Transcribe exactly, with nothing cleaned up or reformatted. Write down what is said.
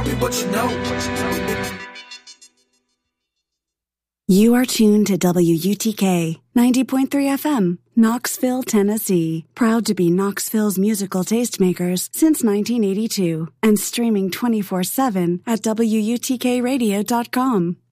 me what you know. You are tuned to W U T K ninety point three F M, Knoxville, Tennessee. Proud to be Knoxville's musical tastemakers since nineteen eighty-two and streaming twenty-four seven at W U T K radio dot com.